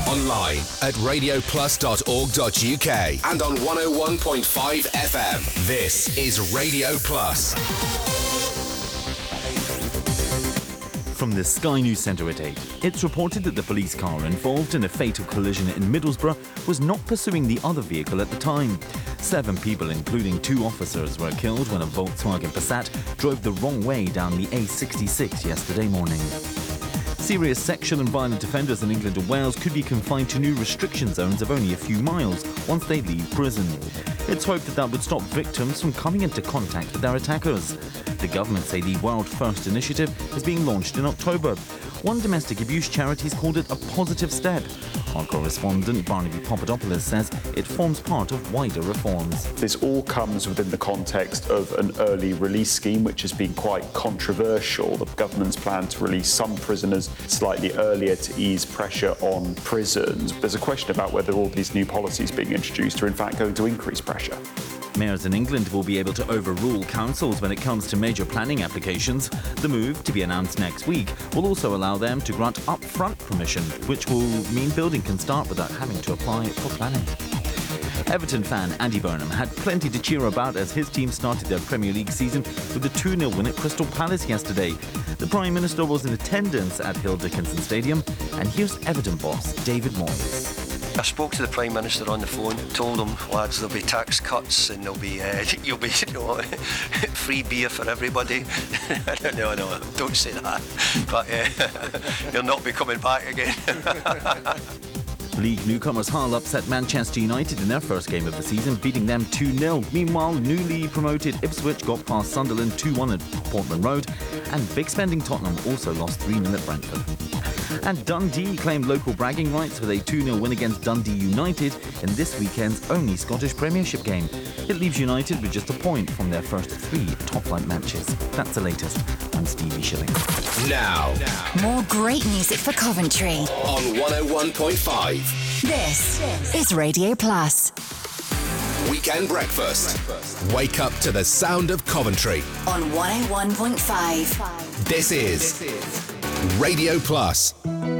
Online at radioplus.org.uk and on 101.5 FM. This is Radio Plus. From the Sky News Centre at 8, it's reported that the police car involved in a fatal collision in Middlesbrough was not pursuing the other vehicle at the time. 7 people, including 2 officers, were killed when a Volkswagen Passat drove the wrong way down the A66 yesterday morning. Serious sexual and violent offenders in England and Wales could be confined to new restriction zones of only a few miles once they leave prison. It's hoped that would stop victims from coming into contact with their attackers. The government say the World First initiative is being launched in October. One domestic abuse charity has called it a positive step. Our correspondent Barnaby Papadopoulos says it forms part of wider reforms. This all comes within the context of an early release scheme, which has been quite controversial. The government's plan to release some prisoners slightly earlier to ease pressure on prisons. There's a question about whether all these new policies being introduced are in fact going to increase pressure. Mayors in England will be able to overrule councils when it comes to major planning applications. The move, to be announced next week, will also allow them to grant upfront permission, which will mean building can start without having to apply for planning. Everton fan Andy Burnham had plenty to cheer about as his team started their Premier League season with a 2-0 win at Crystal Palace yesterday. The Prime Minister was in attendance at Hill Dickinson Stadium, and here's Everton boss David Moyes. I spoke to the Prime Minister on the phone, told him, lads, there'll be tax cuts and there'll be, you'll be, free beer for everybody. No, don't say that. But you'll not be coming back again. League newcomers Hull upset Manchester United in their first game of the season, beating them 2-0. Meanwhile, newly promoted Ipswich got past Sunderland 2-1 at Portman Road, and big spending Tottenham also lost 3-0 at Brentford. And Dundee claimed local bragging rights with a 2-0 win against Dundee United in this weekend's only Scottish Premiership game. It leaves United with just a point from their first 3 top-flight matches. That's the latest. I'm Stevie Shilling. Now, more great music for Coventry on 101.5. This is Radio Plus. Weekend breakfast. Wake up to the sound of Coventry On 101.5. This is Radio Plus.